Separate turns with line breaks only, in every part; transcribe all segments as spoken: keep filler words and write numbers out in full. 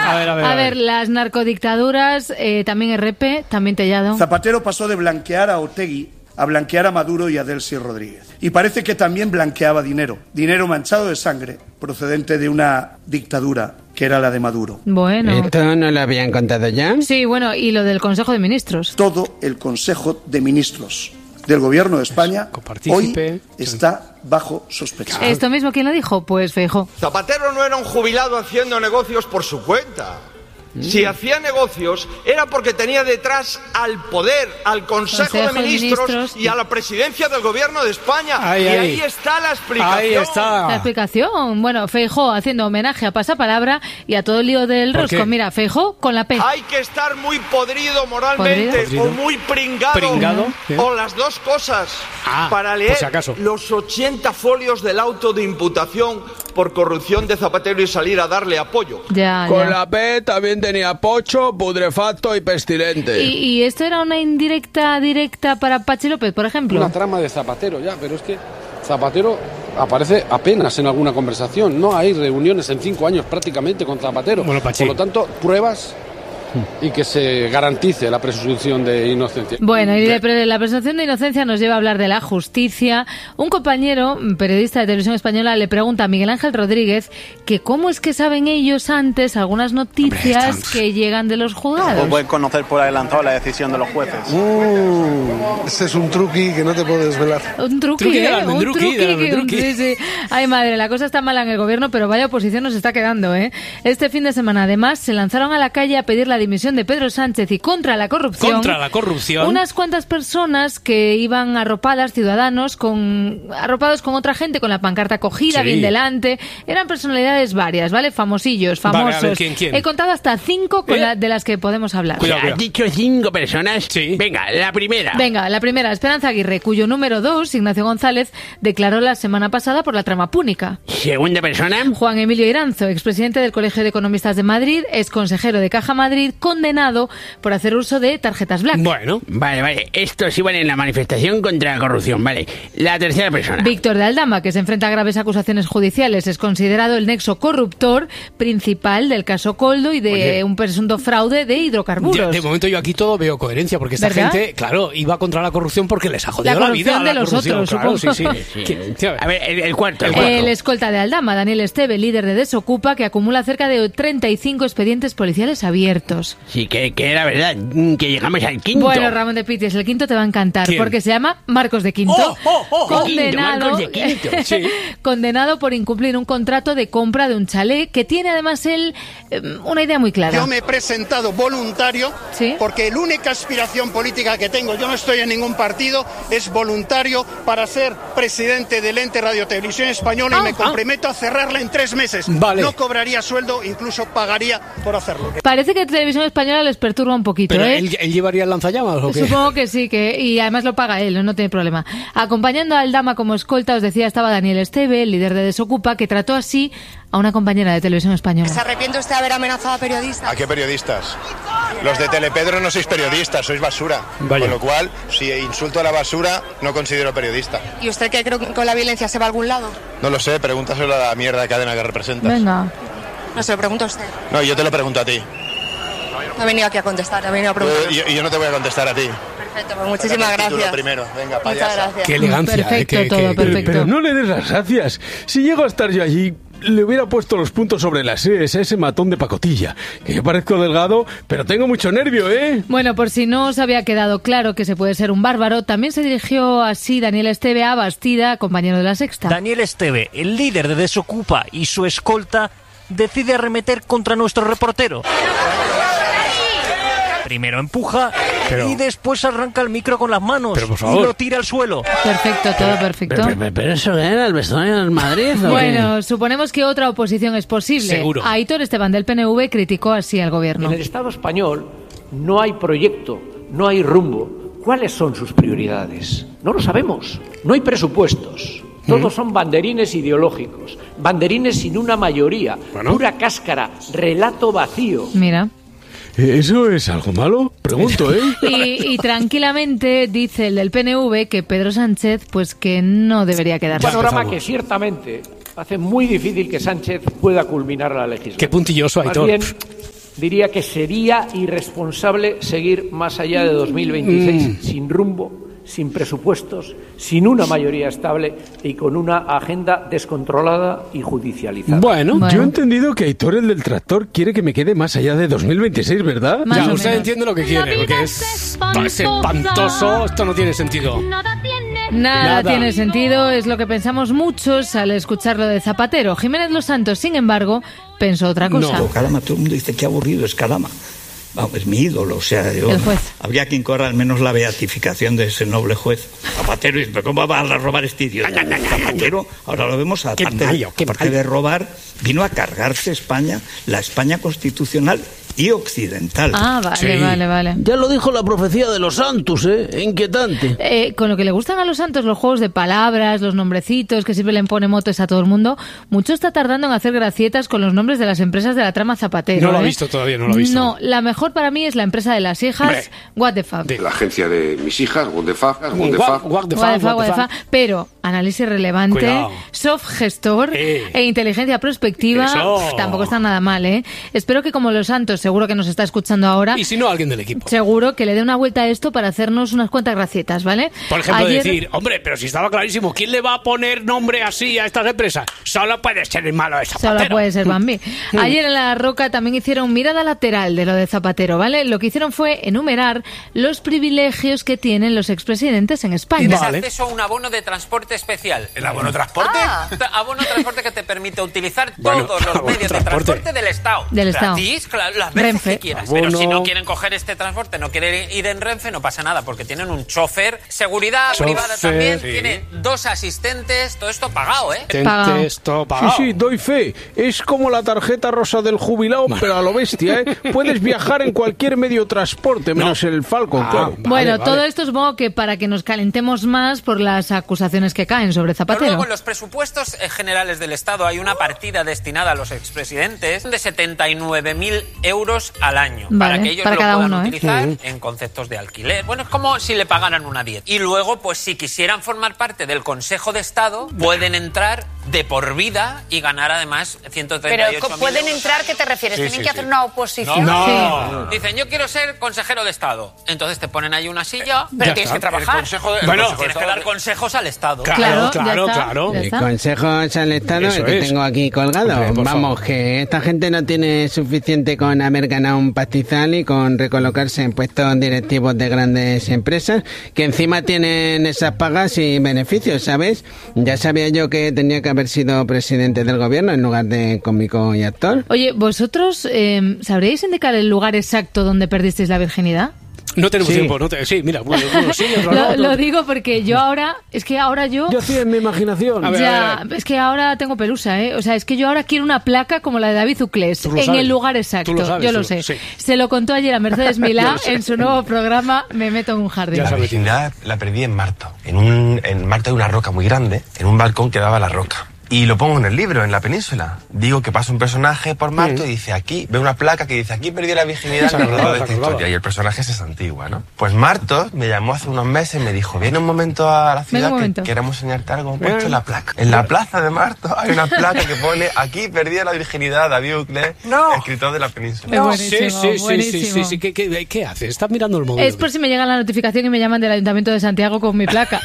A ver, a ver,
a ver las narcodictaduras, eh, también R P, también Tellado.
Zapatero pasó de blanquear a Otegi a blanquear a Maduro y a Delcy Rodríguez. Y parece que también blanqueaba dinero, dinero manchado de sangre, procedente de una dictadura que era la de Maduro.
Bueno.
¿Esto no lo habían contado ya?
Sí, bueno, y lo del Consejo de Ministros.
Todo el Consejo de Ministros del Gobierno de España hoy está bajo sospecha.
¿Esto mismo quién lo dijo? Pues Feijóo.
Zapatero no era un jubilado haciendo negocios por su cuenta. Si hacía negocios era porque tenía detrás al poder, al Consejo, Consejo de, Ministros de Ministros y a la presidencia del Gobierno de España.
Ahí,
y ahí.
ahí
está la explicación.
Ahí está.
La explicación. Bueno, Feijóo haciendo homenaje a Pasapalabra y a todo el lío del rosco. Mira, Feijóo con la P.
Hay que estar muy podrido moralmente ¿Podrido? o muy pringado,
¿Pringado? ¿Sí?
o las dos cosas
ah,
para leer
si acaso.
los ochenta folios del auto de imputación por corrupción de Zapatero y salir a darle apoyo.
Ya,
con
ya.
la P también tenía pocho, putrefacto y pestilente.
¿Y, y esto era una indirecta directa para Pachi López, por ejemplo?
Una trama de Zapatero, ya, pero es que Zapatero aparece apenas en alguna conversación. No hay reuniones en cinco años prácticamente con Zapatero.
Bueno, Pachi.
Por lo tanto, pruebas y que se garantice la presunción de inocencia.
Bueno, y de la presunción de inocencia nos lleva a hablar de la justicia. Un compañero, periodista de Televisión Española, le pregunta a Miguel Ángel Rodríguez que cómo es que saben ellos antes algunas noticias Hombre, que llegan de los juzgados.
O pueden conocer por adelantado la decisión de los jueces.
Uh, ese es un truqui que no te puedo desvelar.
Un truqui,
truqui
¿eh?
de un truqui,
truqui.
de un
Sí, sí. Ay, madre, la cosa está mala en el gobierno, pero vaya oposición nos está quedando, ¿eh? Este fin de semana, además, se lanzaron a la calle a pedir la dimisión de Pedro Sánchez y contra la corrupción.
Contra la corrupción.
Unas cuantas personas que iban arropadas, ciudadanos, con arropados con otra gente, con la pancarta cogida,
sí.
bien delante. Eran personalidades varias, ¿vale? Famosillos, famosos.
Vale, a ver, ¿quién, quién?
He contado hasta cinco con
¿Eh?
la, de las que podemos hablar.
Cuidado, cuidado. ¿Has dicho cinco personas?
Sí.
Venga, la primera.
Venga, la primera, Esperanza Aguirre, cuyo número dos, Ignacio González, declaró la semana pasada por la trama púnica.
Segunda persona.
Juan Emilio Iranzo, expresidente del Colegio de Economistas de Madrid, ex consejero de Caja Madrid, condenado por hacer uso de tarjetas black.
Bueno.
Vale, vale. Estos iban en la manifestación contra la corrupción, vale. La tercera persona.
Víctor de Aldama, que se enfrenta a graves acusaciones judiciales, es considerado el nexo corruptor principal del caso Coldo y de Oye. un presunto fraude de hidrocarburos.
Ya, de momento yo aquí todo veo coherencia, porque esta
¿verdad?
gente, claro, iba contra la corrupción porque les ha jodido
la,
la vida.
de
la
los
corrupción,
otros,
claro,
supongo.
sí, sí.
sí. A ver, el, el cuarto. El,
el,
cuarto.
el escolta de Aldama, Daniel Esteve, líder de Desocupa, que acumula cerca de treinta y cinco expedientes policiales abiertos.
Sí, que, que era verdad, que llegamos al quinto.
Bueno, Ramón de Pitis, el quinto te va a encantar.
¿Quién?
Porque se llama Marcos de Quinto.
Oh, oh, oh,
condenado,
de Quinto, Marcos de Quinto. Sí.
condenado por incumplir un contrato de compra de un chalet que tiene además él eh, una idea muy clara.
Yo me he presentado voluntario
¿Sí?
porque la única aspiración política que tengo, yo no estoy en ningún partido, es voluntario para ser presidente del ente Radio Televisión Española ah, y me comprometo ah. a cerrarla en tres meses.
Vale.
No cobraría sueldo, incluso pagaría por hacerlo.
Parece que Televisión Española les perturba un poquito,
¿Pero
¿eh?
él, él llevaría el lanzallamas o qué?
Supongo que sí, que y además lo paga él, no tiene problema. Acompañando a Aldama como escolta, os decía, estaba Daniel Esteve, el líder de Desocupa, que trató así a una compañera de Televisión Española.
¿Se arrepiente usted de haber amenazado a periodistas?
¿A qué periodistas? Los de Telepedro no sois periodistas, sois basura.
Vaya.
Con lo cual, si insulto a la basura, no considero periodista.
¿Y usted cree que con la violencia se va a algún lado?
No lo sé, pregúntaselo a la mierda de cadena que representas.
Venga.
No se lo pregunto a usted.
No, yo te lo pregunto a ti.
No he venido aquí a contestar, he venido a preguntar.
Y yo, yo no te voy a contestar a ti.
Perfecto, pues muchísimas gracias.
Primero. Venga,
muchas gracias.
Qué elegancia.
Perfecto,
eh, que,
todo
que,
perfecto.
Pero no le des las gracias. Si llego a estar yo allí, le hubiera puesto los puntos sobre las ees a ese matón de pacotilla. Que yo parezco delgado, pero tengo mucho nervio, ¿eh?
Bueno, por si no os había quedado claro que se puede ser un bárbaro, también se dirigió así Daniel Esteve a Bastida, compañero de La Sexta.
Daniel Esteve, el líder de Desocupa y su escolta, decide arremeter contra nuestro reportero. Primero empuja pero, y después arranca el micro con las manos
pero, por favor.
y lo tira al suelo.
Perfecto, todo perfecto.
Pero, pero, pero eso era el vestuario del Madrid. ¿O
bueno,
qué?
Suponemos que otra oposición es posible.
Seguro.
Aitor Esteban del P N V criticó así al gobierno.
En el Estado español no hay proyecto, no hay rumbo. ¿Cuáles son sus prioridades? No lo sabemos. No hay presupuestos. Todos son banderines ideológicos, banderines sin una mayoría, bueno. pura cáscara, relato vacío.
Mira.
¿Eso es algo malo? Pregunto, ¿eh?
Y, y tranquilamente dice el del P N V que Pedro Sánchez, pues que no debería quedarse.
Un panorama que ciertamente hace muy difícil que Sánchez pueda culminar la legislatura.
Qué puntilloso, Aitor.
Más bien, diría que sería irresponsable seguir más allá de dos mil veintiséis mm. sin rumbo, sin presupuestos, sin una mayoría estable y con una agenda descontrolada y judicializada.
Bueno,
Bueno.
yo he entendido que Aitor, el del tractor, quiere que me quede más allá de dos mil veintiséis, ¿verdad?
Más
Ya,
o
usted
menos.
entiende lo que quiere, porque es es espantoso, esto no tiene sentido.
Nada,
Nada.
tiene sentido, es lo que pensamos muchos al escuchar lo de Zapatero. Jiménez Los Santos, sin embargo, pensó otra cosa.
No, Calama, todo el mundo dice que aburrido es Calama. Vamos, es mi ídolo, o sea, yo,
El juez.
habría que incorrer al menos la beatificación de ese noble juez. Zapatero, y dice, ¿cómo va a robar este idiota? Zapatero, ahora lo vemos, aparte,
malo, qué
aparte
malo.
de robar, vino a cargarse España, la España constitucional y occidental.
Ah, vale,
Sí.
vale, vale.
Ya lo dijo la profecía de los santos, ¿eh? Inquietante.
Eh, con lo que le gustan a los santos los juegos de palabras, los nombrecitos, que siempre le pone motes a todo el mundo, mucho está tardando en hacer gracietas con los nombres de las empresas de la trama Zapatero.
No lo ha
¿eh?
visto todavía, no lo ha visto.
No, la mejor para mí es la empresa de las hijas,
Hombre.
What the fuck.
De-
La agencia de mis hijas, what the fuck, what the
Guau,
fuck.
guau, de
What the
fa,
fuck, what the
fa.
fuck. Pero análisis relevante,
Cuidado.
soft gestor
Eh.
e inteligencia prospectiva,
Eso.
pf, tampoco está nada mal, ¿eh? Espero que como los santos, seguro que nos está escuchando ahora,
Y si no, alguien del equipo.
seguro que le dé una vuelta a esto para hacernos unas cuantas gracietas, ¿vale?
Por ejemplo,
Ayer-
decir, hombre, pero si estaba clarísimo, ¿quién le va a poner nombre así a estas empresas? Solo puede ser el malo de Zapatero.
Solo puede ser Bambi. Ayer en La Roca también hicieron mirada lateral de lo de Zapatero, ¿vale? Lo que hicieron fue enumerar los privilegios que tienen los expresidentes en España.
Tienes acceso a un abono de transporte especial.
¿El abono transporte?
Ah, abono de transporte que te permite utilizar
Bueno,
todos los
abono
medios de
transporte.
transporte del Estado.
Del Estado.
Gratis, claro, las veces
Renfe.
que quieras.
Abono.
Pero si no quieren coger este transporte, no quieren ir en Renfe, no pasa nada, porque tienen un chofer, seguridad
Chofer,
privada también,
sí.
tiene dos asistentes, todo esto pagado, ¿eh?
Pagado.
Tentes, todo
Sí,
pagado.
sí, doy fe. Es como la tarjeta rosa del jubilado, pero a lo bestia, ¿eh? Puedes viajar en cualquier medio de transporte, menos el Falcon,
Ah,
claro.
vale,
Bueno,
vale.
todo esto supongo que para que nos calentemos más por las acusaciones que caen sobre
Pero
Zapatero.
luego en los presupuestos eh, generales del Estado hay una partida destinada a los expresidentes de setenta y nueve mil euros al año.
Vale,
para que ellos
para
lo
cada
puedan
uno, ¿eh?
utilizar
Mm.
en conceptos de alquiler. Bueno, es como si le pagaran una dieta. Y luego, pues si quisieran formar parte del Consejo de Estado, pueden entrar de por vida y ganar además ciento treinta y ocho
Pero
mil
pueden
euros.
entrar, ¿qué te refieres?
Sí,
¿Tienen
sí,
que
sí.
hacer una oposición?
No. Dicen, yo quiero ser consejero de Estado. Entonces te ponen ahí una silla, pero
Ya
tienes
está.
que trabajar.
El consejo de- el
bueno,
consejo de
tienes que
Estado.
dar consejos al Estado.
Claro, Claro, claro, ya está, claro. ya
El
está.
consejo al Estado,
Eso
el que
es.
tengo aquí colgado.
Hombre, por
Vamos,
favor.
que esta gente no tiene suficiente con haber ganado un pastizal y con recolocarse en puestos directivos de grandes empresas, que encima tienen esas pagas y beneficios, ¿sabes? Ya sabía yo que tenía que haber sido presidente del gobierno en lugar de cómico y actor.
Oye, ¿vosotros eh, sabríais indicar el lugar exacto donde perdisteis la virginidad?
No tenemos
Sí.
tiempo, no te- sí, mira, bueno, uno sí, otro no,
Lo,
otro-
lo digo porque yo ahora, es que ahora yo...
Yo hacía en mi imaginación.
A ver,
ya,
a ver.
es que ahora tengo pelusa, ¿eh? O sea, es que yo ahora quiero una placa como la de David Uclés,
Tú lo
en
sabes.
el lugar exacto.
Tú lo sabes,
yo
tú
lo
lo-
sé.
sí.
Se lo contó ayer a Mercedes Milá
Yo lo sé.
en su nuevo programa Me meto en un jardín.
La virginidad la perdí en Marto. En un en Marto hay una roca muy grande, en un balcón que daba a la roca. Y lo pongo en el libro, en la península. Digo que pasa un personaje por Marto y dice aquí, ve una placa que dice aquí perdí la virginidad
Se
en el
acordaba,
de
se
esta
acordaba.
historia. Y el personaje es esa antigua, ¿no? Pues Marto me llamó hace unos meses y me dijo, viene un momento a la ciudad
un
que
momento.
queremos enseñarte algo. He puesto la placa. En la plaza de Marto hay una placa que pone aquí perdí la virginidad David Uclés, escritor de la península.
Es buenísimo,
sí, sí, sí, sí,
buenísimo.
sí, sí. ¿Qué, qué, qué haces? ¿Estás mirando el móvil?
Es por si me llega la notificación y me llaman del Ayuntamiento de Santiago con mi placa.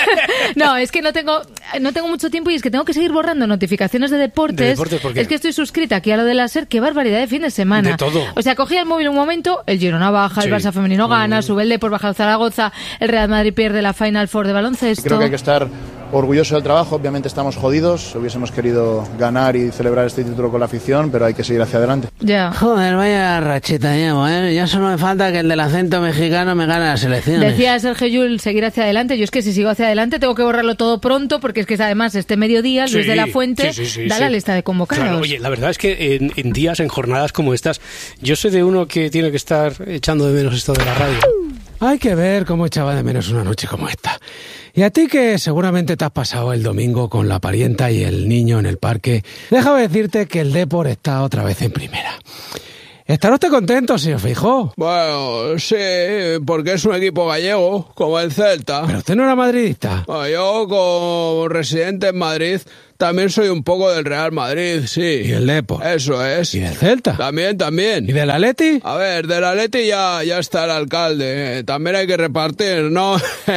No, es que no tengo no tengo mucho tiempo y es que tengo que seguir borrando notificaciones de deportes.
¿De deportes por qué?
Es que estoy suscrita aquí a lo de la SER, qué barbaridad de fin de semana.
De todo.
O sea, cogía el móvil un momento, el Girona baja,
Sí.
el Barça femenino gana, sube el Depor, baja el Zaragoza, el Real Madrid pierde la Final Four de baloncesto.
Creo que hay que estar orgulloso del trabajo, obviamente estamos jodidos, hubiésemos querido ganar y celebrar este título con la afición, pero hay que seguir hacia adelante.
Ya.
Joder, vaya rachita llevo, ¿eh? Ya solo me falta que el del acento mexicano me gane las elecciones.
Decía Sergio Llull seguir hacia adelante. Yo es que si sigo hacia adelante tengo que borrarlo todo pronto porque es que además este mediodía Luis
Sí,
de la Fuente
sí, sí, sí,
da
sí.
la lista de convocados.
Claro, oye, la verdad es que en, en días, en jornadas como estas, yo soy de uno que tiene que estar echando de menos esto de la radio.
Hay que ver cómo echaba de menos una noche como esta. Y a ti que seguramente te has pasado el domingo con la parienta y el niño en el parque, déjame decirte que el Depor está otra vez en primera.
¿Estará usted contento, señor Feijóo?
Bueno, sí, porque es un equipo gallego, como el Celta.
¿Pero usted no era madridista?
Bueno, yo, como residente en Madrid, también soy un poco del Real Madrid, sí.
¿Y el Depor?
Eso es.
¿Y del Celta?
También, también.
¿Y del Atleti?
A ver, del Atleti ya, ya está el alcalde. Eh, también hay que repartir, ¿no?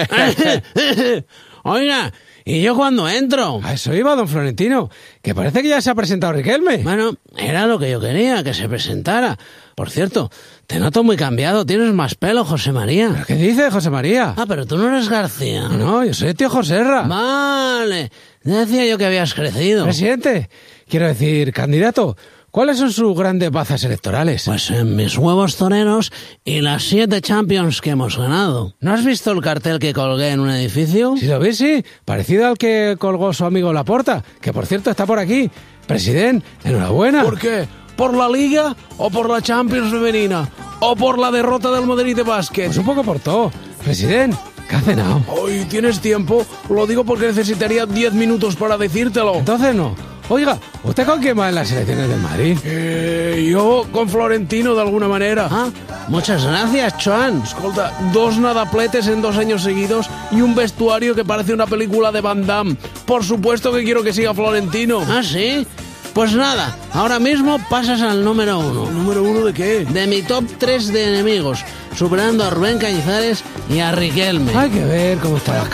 Oiga, ¿y yo cuándo entro?
A eso iba, don Florentino, que parece que ya se ha presentado Riquelme.
Bueno, era lo que yo quería, que se presentara. Por cierto, te noto muy cambiado, tienes más pelo, José María.
¿Pero qué dice, José María?
Ah, pero tú no eres García.
No, no, yo soy el tío Joserra.
Vale, decía yo que habías crecido.
Presidente, quiero decir, candidato, ¿cuáles son sus grandes bazas electorales?
Pues en mis huevos toreros y las siete Champions que hemos ganado. ¿No has visto el cartel que colgué en un edificio?
Sí, lo vi, sí. Parecido al que colgó su amigo Laporta, que por cierto está por aquí. Presidente, enhorabuena.
¿Por qué? ¿Por la Liga o por la Champions femenina? ¿O por la derrota del Madrid de básquet?
Pues un poco por todo. Presidente, ¿qué ha cenado?
Hoy ¿tienes tiempo? Lo digo porque necesitaría diez minutos para decírtelo.
Entonces no. Oiga, ¿usted con quién va en las elecciones del Madrid?
Eh, yo con Florentino de alguna manera.
Ah, muchas gracias, Joan.
Escolta, dos nadapletes en dos años seguidos y un vestuario que parece una película de Van Damme. Por supuesto que quiero que siga Florentino.
¿Ah, sí? Pues nada, ahora mismo pasas al número uno.
¿Número uno de qué?
De mi top tres de enemigos, superando a Rubén Cañizares y a Riquelme.
Hay que ver cómo está las